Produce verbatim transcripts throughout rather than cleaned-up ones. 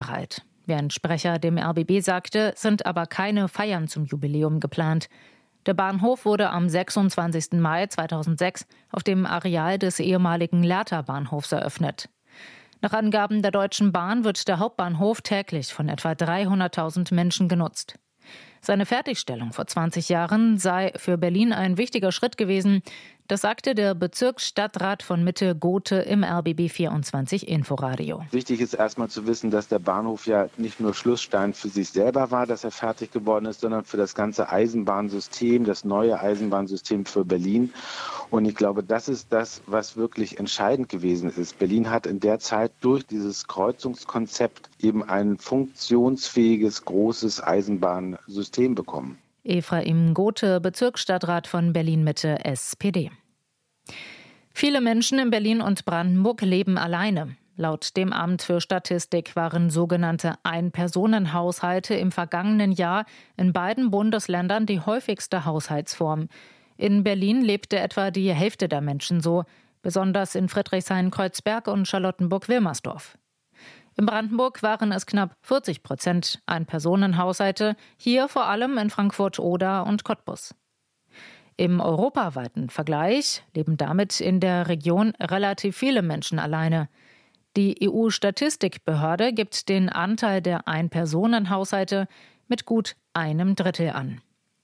Jahre alt. Wie ein Sprecher dem R B B sagte, sind aber keine Feiern zum Jubiläum geplant. Der Bahnhof wurde am sechsundzwanzigsten Mai zweitausendsechs auf dem Areal des ehemaligen Lehrter-Bahnhofs eröffnet. Nach Angaben der Deutschen Bahn wird der Hauptbahnhof täglich von etwa dreihunderttausend Menschen genutzt. Seine Fertigstellung vor zwanzig Jahren sei für Berlin ein wichtiger Schritt gewesen. Das sagte der Bezirksstadtrat von Mitte Gothe im R B B vierundzwanzig Inforadio. Wichtig ist erstmal zu wissen, dass der Bahnhof ja nicht nur Schlussstein für sich selber war, dass er fertig geworden ist, sondern für das ganze Eisenbahnsystem, das neue Eisenbahnsystem für Berlin. Und ich glaube, das ist das, was wirklich entscheidend gewesen ist. Berlin hat in der Zeit durch dieses Kreuzungskonzept eben ein funktionsfähiges, großes Eisenbahnsystem bekommen. Ephraim Gothe, Bezirksstadtrat von Berlin-Mitte, S P D. Viele Menschen in Berlin und Brandenburg leben alleine. Laut dem Amt für Statistik waren sogenannte Ein-Personen-Haushalte im vergangenen Jahr in beiden Bundesländern die häufigste Haushaltsform. In Berlin lebte etwa die Hälfte der Menschen so, besonders in Friedrichshain-Kreuzberg und Charlottenburg-Wilmersdorf. In Brandenburg waren es knapp vierzig Prozent Ein-Personen-Haushalte, hier vor allem in Frankfurt-Oder und Cottbus. Im europaweiten Vergleich leben damit in der Region relativ viele Menschen alleine. Die E U-Statistikbehörde gibt den Anteil der Ein-Personen-Haushalte mit gut einem Drittel an.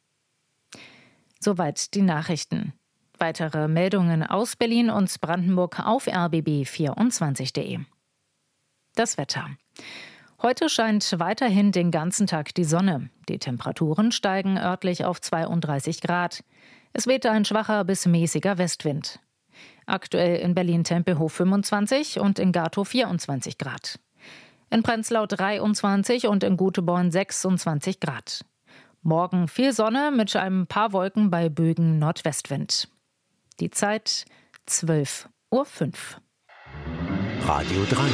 Soweit die Nachrichten. Weitere Meldungen aus Berlin und Brandenburg auf r b b vierundzwanzig punkt de. Das Wetter. Heute scheint weiterhin den ganzen Tag die Sonne. Die Temperaturen steigen örtlich auf zweiunddreißig Grad. Es weht ein schwacher bis mäßiger Westwind. Aktuell in Berlin-Tempelhof fünfundzwanzig und in Gatow vierundzwanzig Grad. In Prenzlau dreiundzwanzig und in Guteborn sechsundzwanzig Grad. Morgen viel Sonne mit ein paar Wolken bei Bögen Nordwestwind. Die Zeit zwölf Uhr fünf. Radio drei.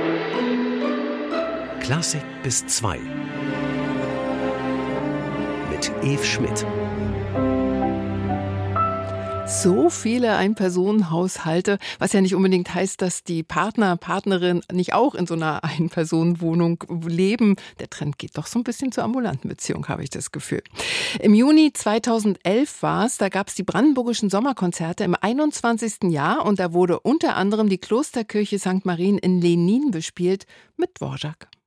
Klassik bis zwei. Mit Eve Schmidt. So viele Ein-Personen-Haushalte, was ja nicht unbedingt heißt, dass die Partner, Partnerin nicht auch in so einer Ein-Personen-Wohnung leben. Der Trend geht doch so ein bisschen zur ambulanten Beziehung, habe ich das Gefühl. Im Juni zweitausendelf war es, da gab es die Brandenburgischen Sommerkonzerte im einundzwanzigsten Jahr und da wurde unter anderem die Klosterkirche Sankt Marien in Lenin bespielt mit Dvorak.